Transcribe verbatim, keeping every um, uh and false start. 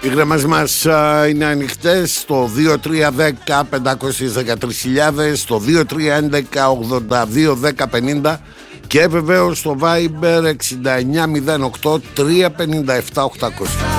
Οι γραμμές μας α, είναι ανοιχτές στο δύο τρία ένα μηδέν πέντε ένα τρία χιλιάδες, στο δύο τρία ένα ογδόντα δύο δέκα πενήντα και βεβαίως στο Viber έξι εννιά μηδέν οκτώ τρία πέντε επτά οκτακόσια.